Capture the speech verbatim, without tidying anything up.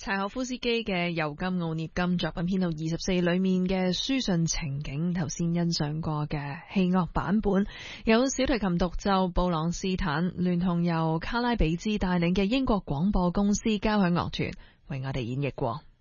柴可夫斯基嘅《尤金奧涅金》作品編號二十四裏面嘅書信情景，頭先欣賞過嘅器樂版本，有小提琴獨奏布朗斯坦聯同由卡拉比茲帶領嘅英國廣播公司交響樂團為我哋演繹過。